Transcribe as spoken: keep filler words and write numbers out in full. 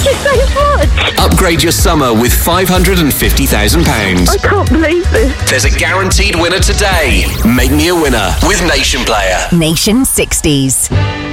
Thank you so much. Upgrade your summer with five hundred fifty thousand pounds. I can't believe this. There's a guaranteed winner today. Make me a winner with Nation Player. Nation sixties.